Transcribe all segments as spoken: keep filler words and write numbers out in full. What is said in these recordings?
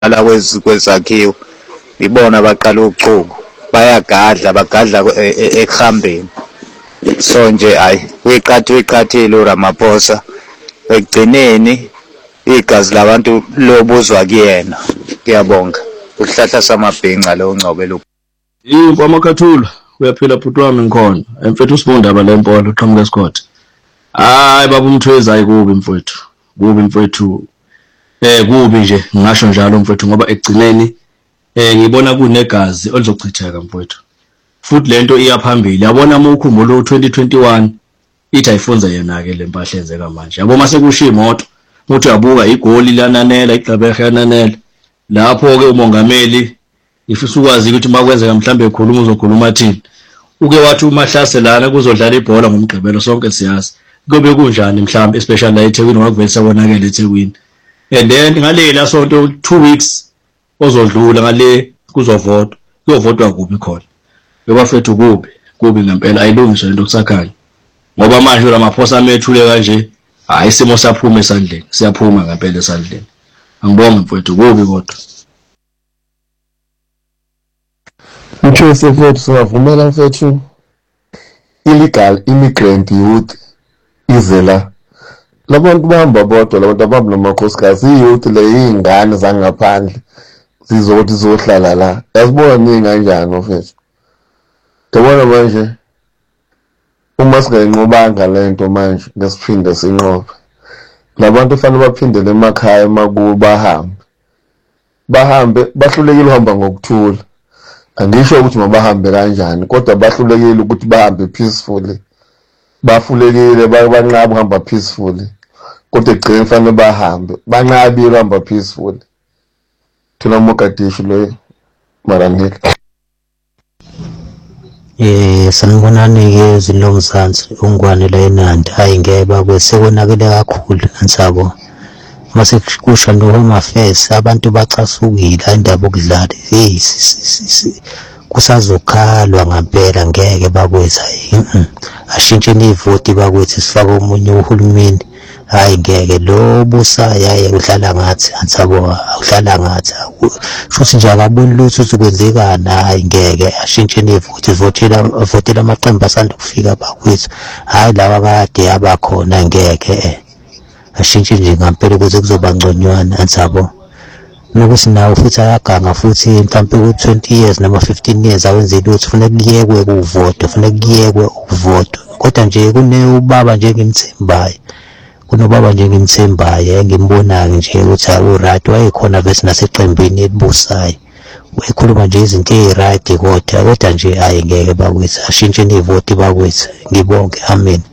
la kwezakhiwo ibona abaqala uchuku bayagadla bagadla ekuhambeni. So nje hayi uyiqathi uyiqathile uRamaphosa ekugcineni igazi labantu lobuzwa kuyena. Ngiyabonga. Uhlahla samabhinca lo ungcobela. Yimbo amakhathula uyaphila bhuti wami ngikhona. Emfethu usibunda abalempolo uqhamuka eScott. Hayi baba uMthwezi hayi kubi mfethu. Kubi mfethu. Eh kubi nje ngisho njalo mfethu ngoba ekugcineni eh ngibona kunegazi olizochitheka mfethu. Futhi lento iyaphambili. Yabona uma ukhumbula u-twenty twenty-one ithi ayifunza yena ke lempahla enzeka manje. Yabo mase kushiya imoto uthi uyabuka igoli lananela igqabehe yananela. Lapho ke umongameli ifisa ukwazi ukuthi makwenzeka mhlambe ekhuluma uzokhuluma athini. Uke wathi uMahlaselana kuzodlala ibhola ngomgqibelo sonke siyazi. Kube kunjani mhlambe especially la eThekwini ngakuvele sabonakala eThekwini. And then ngalela sonto two weeks ozodlula ngale kuzovotwa. Kuyovotwa kuphi khona. Yobafethu kubi kubi ngempela ayilungiswe into kusakhanya. Ngoba manje uRamaphosa amethule kanje hayi isimo saphuma esandleni. Siyaphuma ngempela esandleni. Angibonge mfethu kubi kodwa. Mthwezi mfethu singavumela mfethu illegal immigrant youth izela labantu bahamba bodwa labantu abamba namakhosikazi iyouth le ingane zangaphandle zizothi zohlala la yasibona kanjani mfethu. Ngibona manje uma singayinqobanga lento manje ngesiphinde sinqobe labantu fanele baphindele emakhaya emakubo bahambe bahambe bahlulekile uhamba ngokuthula. Angisho ukuthi mabahambe kanjani kodwa bahlulekile ukuthi bahambe peacefully. Bafulekile banqaba ukuhamba peacefully kodwa egcina fanele bahambe banqabile uhamba peacefully. Thina Mogadishu lo Maranhele. Eh sanibonani ke zilomzansi ungwane la eNandi hayi ngeke bakwesekonakele kakhulu ansabo. Mase kusho no Home Affairs abantu bacasukile indaba okudlala hey kusazokhalwa ngempela ngeke bakwetha ashintshe nivoti bakwethe sifaka umunye uhulumeni hayi ngeke lo busayo yaye udlala ngathi ansabo udlala ngathi futhi nje akaboni lutho uzokwenzekana hayi ngeke ashintshe nivoti votela votela amaqembu asanda kufika bakwethu hayi lawa kade abakhona ngeke ashintshe nje ngempela ukuze kuzoba ngconywana ansabo. Nokuthi nawo futhi ayaganga futhi mhlawumbe ku-twenty years nama fifteen years awenze lutho kufanele kuyekwe ukuvota kufanele kuyekwe ukuvota kodwa nje kune ubaba nje ngimthembayo kunobaba nje ngimthembayo engimbonayo nje ukuthi awuright wayekhona bese naseqembini elibusayo wekhuluma nje izinto eziright kodwa kodwa nje hayi ngeke bakwethu ashintshe nivoti bakwethu ngibonke amen.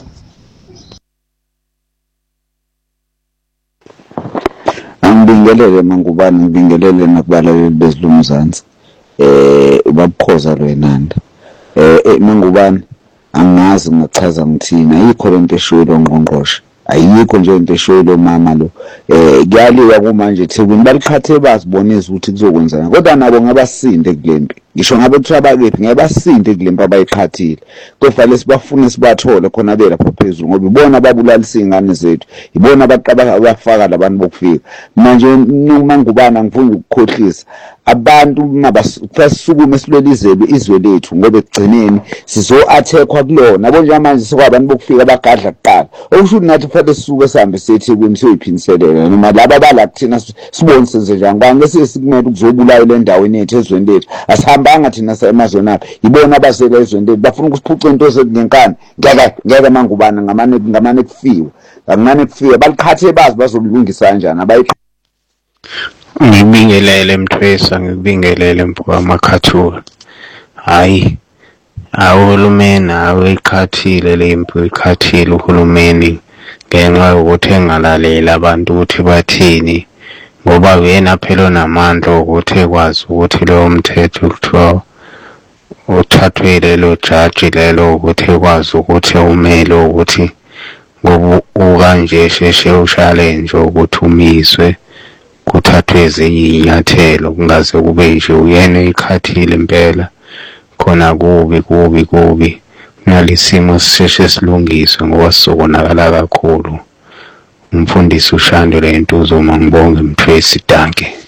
Ngibingelele mangubani ngibingelele nakubalaleli bezilumzansi eh babukhoza lwenanda eh mangubani angazi ngachaza ngithina ayikho lento eshoyo ngqongqoshe ayikho nje into eshoyo lo mama lo eh kuyaliwa kumanje eThekwini balikhathe bazibonisa ukuthi kuzokwenzana kodwa nabo ngabasinde kulempi ngisho ngabe kuthiwa bakephi ngiyabasinde kulempi abayiqhathile kufanele sibafune sibathole khona bela lapha phezulu ngoba ibona babulalisa ingane zethu ibona abaqaba abafaka labantu bokufika manje mangubana ngifuna ukukhohlisa abantu mabasukume esilwelizebe izwe lethu ngoba ekugcineni sizo attackwa kulona yabo nje manje sikwabantu bokufika bagadla kuqala okusho nathi kufanele sisuke sihambe seThekwini siyoyiphiniselela noma laba bala kuthina sibone senze njani bangeke sikumele ukuzobulala le ndaweni yethu ezweni lethu asihambanga thina emazweni apha ibona abasela ezweni lethu bafuna ukusiphuca into ezenkani ngeke ngeke mangubana ngamane ngamane kufiwa ngamane kufiwa balikhathe bazi bazolungisa kanjani abayi Ngibingelele Mthwesa ngibingelele mfowethu amakhathula hayi awuhulumeni awuyikhathile lempu ikhathile uhulumeni ngenxa yokuthi engalalela abantu ukuthi bathini ngoba yena phela namandla ukuthi ekwazi ukuthi lo mthetho kuthiwa uthathwe lelo judge lelo ukuthi ekwazi ukuthi umele ukuthi ngoba ukanje sheshe ushallenge ukuthi umiswe kuthathwe ezinye inyathelo kungaze kube nje uyena ikhathile impela khona kubi kubi kubi nalisimo sisheshe silungiswe ngoba sizokonakala kakhulu umfundisi uShando lento uzoma ngibonge Mthwesi danke.